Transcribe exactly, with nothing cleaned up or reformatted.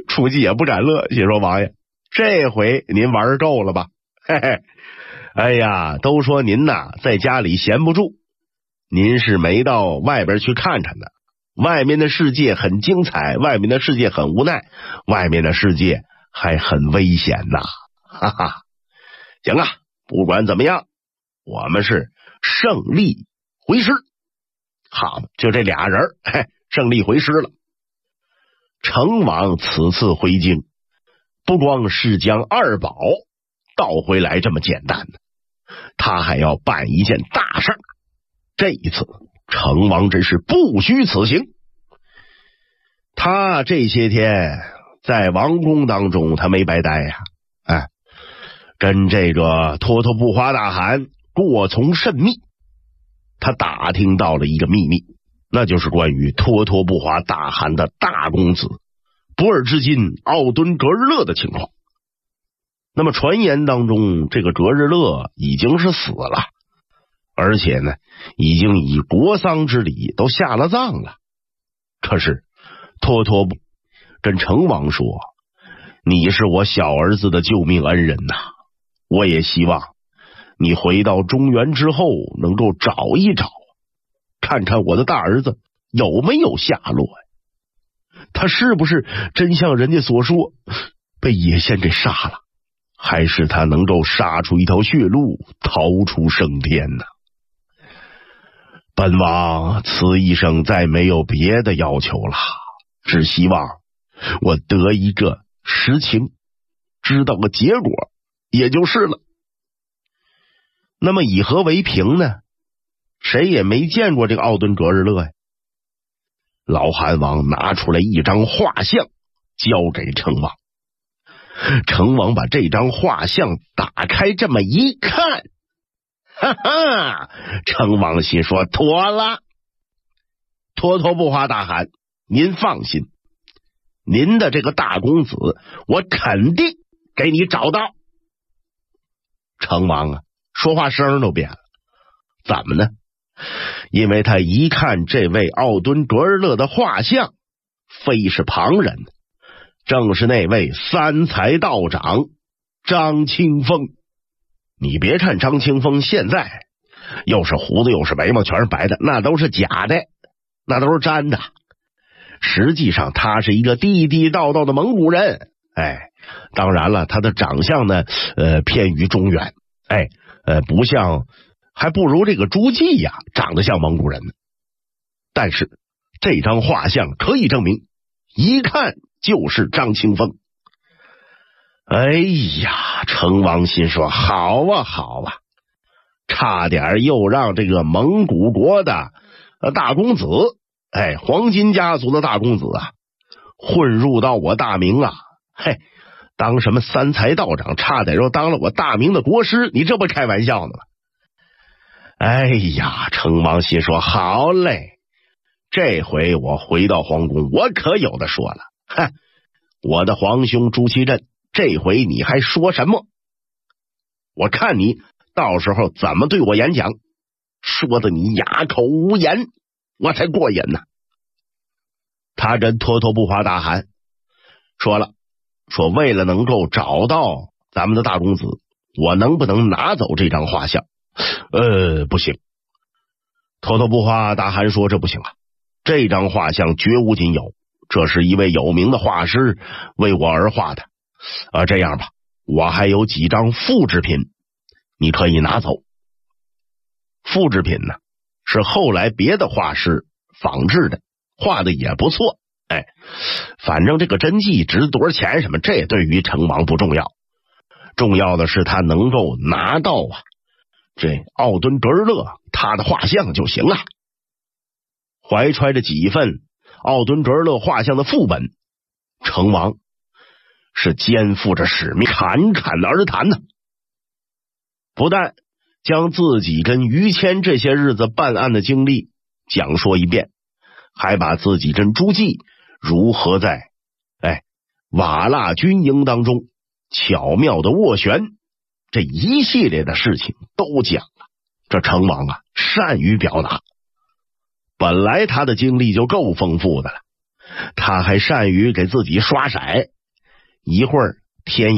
出气也不敢乐，心说王爷，这回您玩够了吧？嘿嘿，哎呀，都说您呐在家里闲不住，您是没到外边去看看的。外面的世界很精彩，外面的世界很无奈，外面的世界还很危险呐！哈哈，行啊，不管怎么样，我们是胜利回师。好，就这俩人，嘿，胜利回师了。成王此次回京，不光是将二宝盗回来这么简单的，他还要办一件大事儿。这一次成王真是不虚此行。他这些天在王宫当中，他没白待呀，哎，跟这个脱脱不花大汗过从甚密。他打听到了一个秘密，那就是关于脱脱不花大汗的大公子博尔之金奥敦格日勒的情况。那么传言当中，这个格日勒已经是死了，而且呢已经以国丧之礼都下了葬了。可是脱脱不跟成王说，你是我小儿子的救命恩人呐，我也希望你回到中原之后能够找一找，看看我的大儿子有没有下落呀？他是不是真像人家所说被野仙给杀了，还是他能够杀出一条血路逃出升天呢？本王此一生再没有别的要求了，只希望我得一个实情，知道个结果也就是了。那么以何为凭呢？谁也没见过这个奥敦格日勒呀。老汉王拿出来一张画像交给成王，成王把这张画像打开，这么一看，哈哈，成王心说妥了，脱脱不花大汗，您放心，您的这个大公子我肯定给你找到。成王啊说话声都变了，怎么呢？因为他一看这位奥敦格日勒的画像，非是旁人，正是那位三才道长张清风。你别看张清风现在又是胡子又是眉毛全是白的，那都是假的，那都是粘的。实际上他是一个地地道道的蒙古人，哎，当然了，他的长相呢，呃，偏于中原，哎，呃，不像，还不如这个朱棣呀，长得像蒙古人呢。但是这张画像可以证明，一看就是张清风。哎呀，成王心说好啊好啊，差点又让这个蒙古国的大公子，哎，黄金家族的大公子啊，混入到我大明啊，嘿，当什么三才道长，差点又当了我大明的国师，你这不开玩笑呢吗？哎呀，成王心说好嘞，这回我回到皇宫，我可有的说了，哼，我的皇兄朱祁镇，这回你还说什么？我看你到时候怎么对我演讲，说的你哑口无言，我才过瘾呢。他跟脱脱不花大汗说了，说为了能够找到咱们的大公子，我能不能拿走这张画像？呃，不行。脱脱不花大汗说这不行啊，这张画像绝无仅有，这是一位有名的画师为我而画的。啊，这样吧，我还有几张复制品，你可以拿走。复制品呢，是后来别的画师仿制的，画的也不错。哎，反正这个真迹值多少钱什么，这对于成王不重要，重要的是他能够拿到啊这奥敦格日勒他的画像就行了。怀揣着几份奥敦格日勒画像的副本，成王是肩负着使命，侃侃而谈呢。不但将自己跟于谦这些日子办案的经历讲说一遍，还把自己跟朱棣如何在哎瓦剌军营当中巧妙的斡旋，这一系列的事情都讲了。这成王啊善于表达，本来他的经历就够丰富的了， 他还善于给自己刷色，一会儿天